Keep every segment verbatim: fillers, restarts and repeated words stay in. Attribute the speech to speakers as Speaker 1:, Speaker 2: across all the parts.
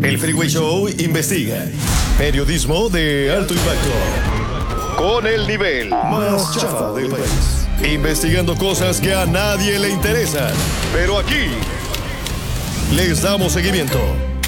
Speaker 1: El Freeway Show investiga. Periodismo de alto impacto. Con el nivel más chafa del país. Investigando cosas que a nadie le interesan. Pero aquí les damos seguimiento.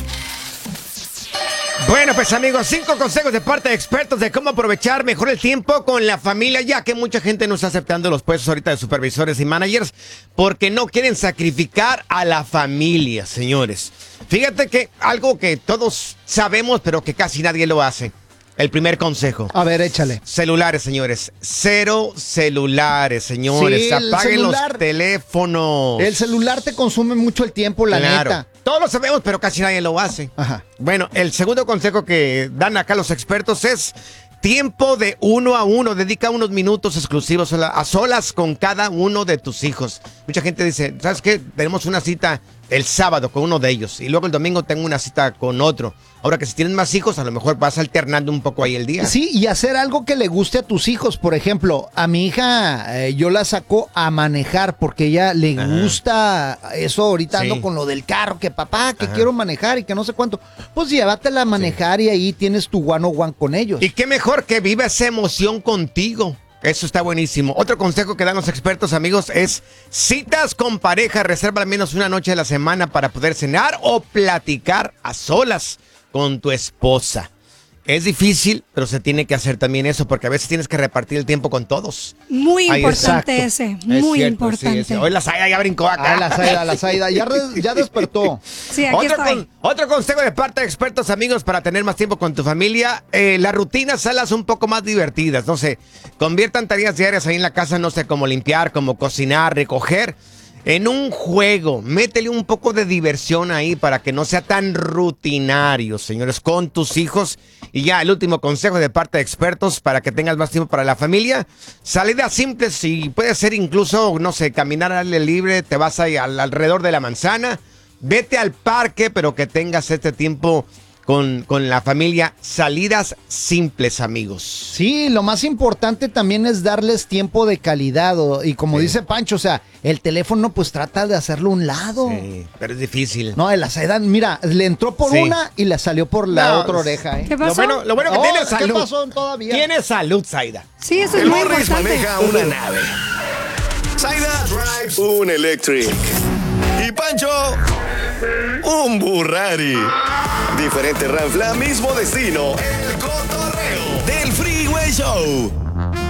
Speaker 2: Bueno, pues amigos, cinco consejos de parte de expertos de cómo aprovechar mejor el tiempo con la familia, ya que mucha gente no está aceptando los puestos ahorita de supervisores y managers porque no quieren sacrificar a la familia, señores. Fíjate que algo que todos sabemos, pero que casi nadie lo hace. El primer consejo.
Speaker 3: A ver, échale.
Speaker 2: Celulares, señores. Cero celulares, señores.
Speaker 3: Sí, el
Speaker 2: Apaguen
Speaker 3: celular.
Speaker 2: los teléfonos.
Speaker 3: El celular te consume mucho el tiempo, la
Speaker 2: Claro.
Speaker 3: neta.
Speaker 2: Todos lo sabemos, pero casi nadie lo hace.
Speaker 3: Ajá.
Speaker 2: Bueno, el segundo consejo que dan acá los expertos es tiempo de uno a uno. Dedica unos minutos exclusivos a, la- a solas con cada uno de tus hijos. Mucha gente dice, ¿sabes qué? Tenemos una cita el sábado con uno de ellos y luego el domingo tengo una cita con otro. Ahora que si tienes más hijos, a lo mejor vas alternando un poco ahí el día.
Speaker 3: Sí, y hacer algo que le guste a tus hijos. Por ejemplo, a mi hija eh, yo la saco a manejar porque ella le
Speaker 2: Ajá.
Speaker 3: gusta eso. Ahorita
Speaker 2: Sí.
Speaker 3: ando con lo del carro, que papá, que
Speaker 2: Ajá.
Speaker 3: quiero manejar y que no sé cuánto. Pues llévatela a manejar y ahí tienes tu one on one con ellos.
Speaker 2: Y qué mejor que viva esa emoción contigo. Eso está buenísimo. Otro consejo que dan los expertos, amigos, es citas con pareja. Reserva al menos una noche de la semana para poder cenar o platicar a solas con tu esposa. Es difícil, pero se tiene que hacer también eso porque a veces tienes que repartir el tiempo con todos.
Speaker 4: Muy
Speaker 2: Ahí,
Speaker 4: importante
Speaker 2: exacto.
Speaker 4: ese,
Speaker 2: Es
Speaker 4: muy
Speaker 2: cierto,
Speaker 4: importante.
Speaker 2: sí, sí. Hoy la Zaida ya brincó acá.
Speaker 3: Ah, la Zaida, la Zaida. Ya, re- ya despertó.
Speaker 4: Sí, aquí
Speaker 2: Otro,
Speaker 4: estoy.
Speaker 2: con- otro consejo de parte de expertos, amigos, para tener más tiempo con tu familia, eh, las rutinas, salas un poco más divertidas, no sé, conviertan tareas diarias ahí en la casa, no sé, como limpiar, como cocinar, recoger, en un juego. Métele un poco de diversión ahí para que no sea tan rutinario, señores, con tus hijos. Y ya, el último consejo de parte de expertos para que tengas más tiempo para la familia, salidas simples y puede ser incluso, no sé, caminar al aire libre, te vas ahí al, alrededor de la manzana. Vete al parque, pero que tengas este tiempo con, con la familia. Salidas simples, amigos.
Speaker 3: Sí, lo más importante también es darles tiempo de calidad. o- Y como
Speaker 2: Sí.
Speaker 3: dice Pancho, o sea, el teléfono pues trata de hacerlo a un lado.
Speaker 2: Sí, pero es difícil.
Speaker 3: No, la Zaida, mira, le entró por
Speaker 2: Sí.
Speaker 3: una y le salió por la
Speaker 2: No,
Speaker 3: otra oreja, ¿eh?
Speaker 4: ¿Qué
Speaker 2: Lo
Speaker 4: pasó?
Speaker 2: bueno, lo bueno que
Speaker 3: Oh,
Speaker 2: tiene
Speaker 3: ¿qué
Speaker 2: salud.
Speaker 3: pasó todavía?
Speaker 2: Tiene salud, Zaida.
Speaker 4: Sí, eso es
Speaker 1: El
Speaker 4: muy
Speaker 1: Morris
Speaker 4: importante.
Speaker 1: maneja una nave. Zaida drives un electric. Y Pancho, un Burrari. Diferente ranfla, mismo destino. El cotorreo del Freeway Show.